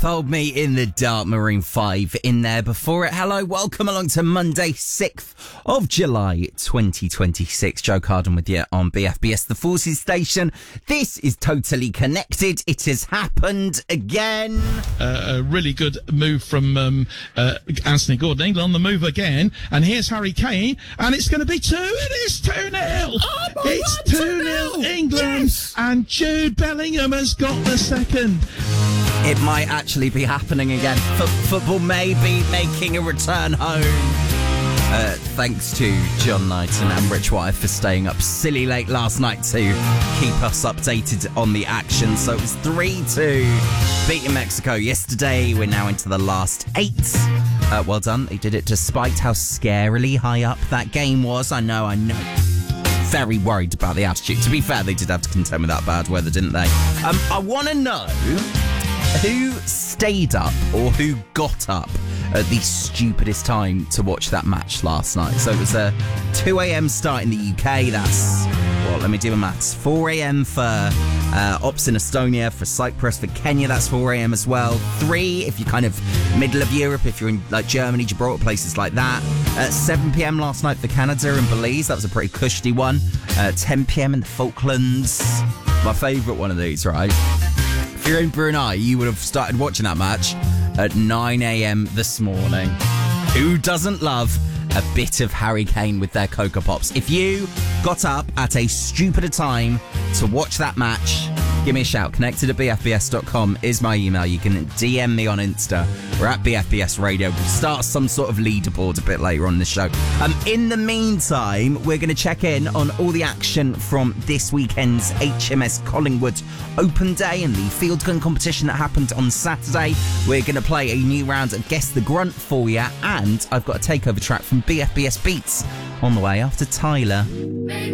Hold Me in the Dark, Maroon 5 in there before it. Hello, welcome along to Monday, 6th of July 2026. Joe Carden with you on BFBS, the Forces station. This is Totally Connected. It has happened again. A really good move from Anthony Gordon. England on the move again. And here's Harry Kane. And it's going to be 2. It is 2-0. Oh, it's 2-0 England. Yes. And Jude Bellingham has got the second. It might actually be happening again. Football may be making a return home. Thanks to John Knighton and Rich Wyeth for staying up silly late last night to keep us updated on the action. So it was 3-2 beating Mexico yesterday. We're now into the last 8. Well done. They did it despite how scarily high up that game was. I know. Very worried about the attitude. To be fair, they did have to contend with that bad weather, didn't they? I want to know who stayed up or who got up at the stupidest time to watch that match last night. So it was a 2 a.m. start in the UK. That's, well, let me do the maths. 4 a.m. for Ops in Estonia, for Cyprus, for Kenya, that's 4 a.m. as well. 3 if you're kind of middle of Europe, if you're in like Germany, Gibraltar, places like that. 7 p.m. last night for Canada and Belize. That was a pretty cushy one. 10 p.m. in the Falklands. My favourite one of these, right? If you're in Brunei, you would have started watching that match at 9 a.m. this morning. Who doesn't love a bit of Harry Kane with their Cocoa Pops? If you got up at a stupider time to watch that match, give me a shout. Connected at bfbs.com is my email. You can DM me on Insta. We're at BFBS Radio. We'll start some sort of leaderboard a bit later on the show. In the meantime, we're going to check in on all the action from this weekend's HMS Collingwood Open Day and the field gun competition that happened on Saturday. We're going to play a new round of Guess the Grunt for you, and I've got a takeover track from BFBS Beats on the way after Tyler.